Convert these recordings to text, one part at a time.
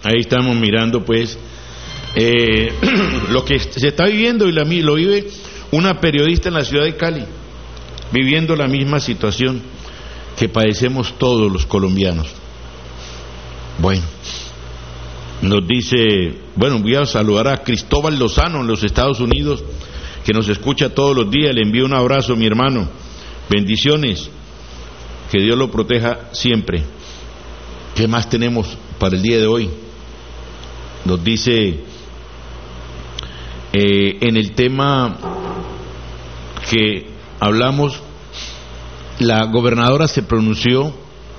ahí estamos mirando pues lo que se está viviendo y lo vive una periodista en la ciudad de Cali, viviendo la misma situación que padecemos todos los colombianos. Bueno, nos dice, voy a saludar a Cristóbal Lozano en los Estados Unidos, que nos escucha todos los días. Le envío un abrazo, mi hermano, bendiciones, que Dios lo proteja siempre. ¿Qué más tenemos para el día de hoy? Nos dice en el tema que hablamos, la gobernadora se pronunció.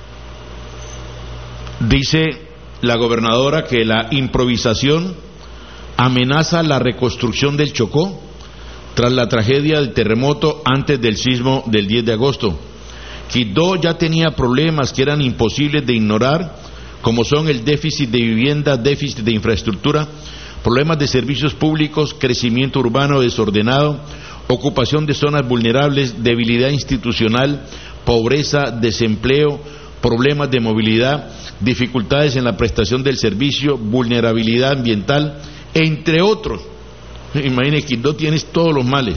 Dice la gobernadora que la improvisación amenaza la reconstrucción del Chocó tras la tragedia del terremoto antes del sismo del 10 de agosto. Quibdó ya tenía problemas que eran imposibles de ignorar, como son el déficit de vivienda, déficit de infraestructura, problemas de servicios públicos, crecimiento urbano desordenado, ocupación de zonas vulnerables, debilidad institucional, pobreza, desempleo, problemas de movilidad, dificultades en la prestación del servicio, vulnerabilidad ambiental, entre otros. Imagínense, Quibdó tienes todos los males.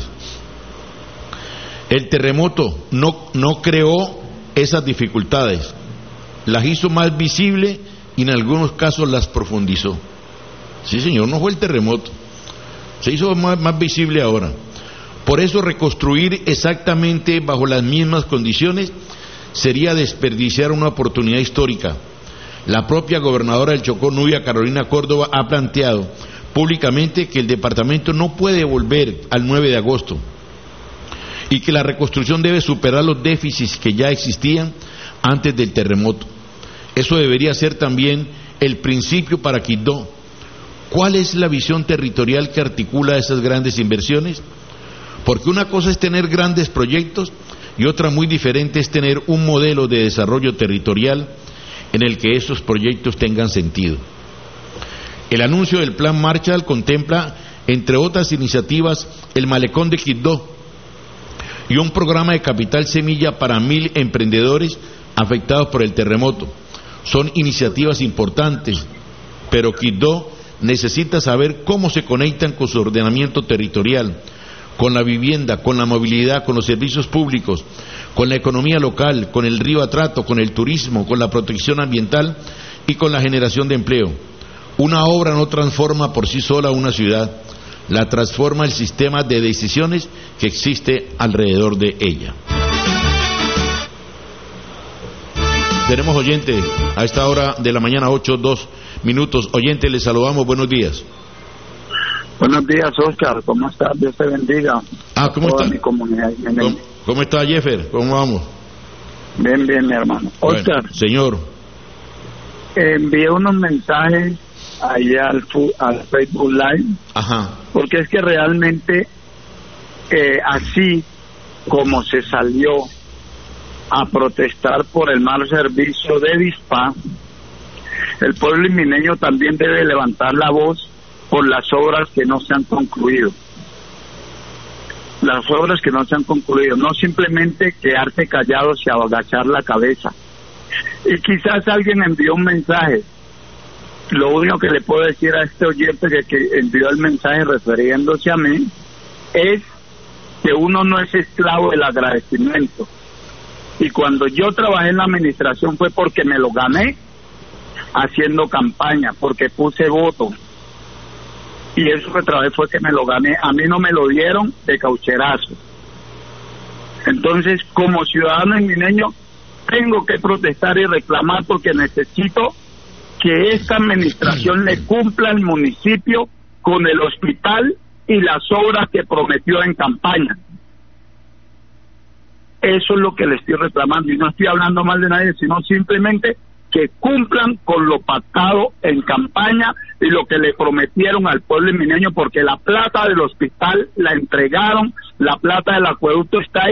El terremoto no creó esas dificultades, las hizo más visibles y en algunos casos las profundizó. Sí, señor, no fue el terremoto, se hizo más visible ahora. Por eso reconstruir exactamente bajo las mismas condiciones sería desperdiciar una oportunidad histórica. La propia gobernadora del Chocó, Nubia Carolina Córdoba, ha planteado públicamente que el departamento no puede volver al 9 de agosto y que la reconstrucción debe superar los déficits que ya existían antes del terremoto. Eso debería ser también el principio para Quibdó. ¿Cuál es la visión territorial que articula esas grandes inversiones? Porque una cosa es tener grandes proyectos y otra muy diferente es tener un modelo de desarrollo territorial en el que esos proyectos tengan sentido. El anuncio del Plan Marshall contempla, entre otras iniciativas, el malecón de Quibdó y un programa de capital semilla para 1.000 emprendedores afectados por el terremoto. Son iniciativas importantes, pero Quibdó necesita saber cómo se conectan con su ordenamiento territorial, con la vivienda, con la movilidad, con los servicios públicos, con la economía local, con el río Atrato, con el turismo, con la protección ambiental y con la generación de empleo. Una obra no transforma por sí sola una ciudad, la transforma el sistema de decisiones que existe alrededor de ella. Tenemos oyente a esta hora de la mañana, 8:02. Oyente, les saludamos, buenos días. Buenos días, Oscar, ¿cómo estás? Dios te bendiga. ¿Cómo está? Mi comunidad. ¿Cómo está, Jeffer? ¿Cómo vamos? Bien, mi hermano. Oscar. Bueno, señor. Envié unos mensajes ahí al Facebook Live. Ajá. Porque es que realmente, así como se salió a protestar por el mal servicio de Vispa, el pueblo limeño también debe levantar la voz por las obras que no se han concluido. Las obras que no se han concluido, no simplemente quedarse callados y agachar la cabeza. Y quizás alguien envió un mensaje. Lo único que le puedo decir a este oyente que envió el mensaje refiriéndose a mí es que uno no es esclavo del agradecimiento. Y cuando yo trabajé en la administración fue porque me lo gané haciendo campaña, porque puse voto. Y eso que trabajé fue que me lo gané. A mí no me lo dieron de caucherazo. Entonces, como ciudadano limeño, tengo que protestar y reclamar porque necesito que esta administración le cumpla al municipio con el hospital y las obras que prometió en campaña. Eso es lo que le estoy reclamando y no estoy hablando mal de nadie, sino simplemente que cumplan con lo pactado en campaña y lo que le prometieron al pueblo limeño, porque la plata del hospital la entregaron, la plata del acueducto está ahí.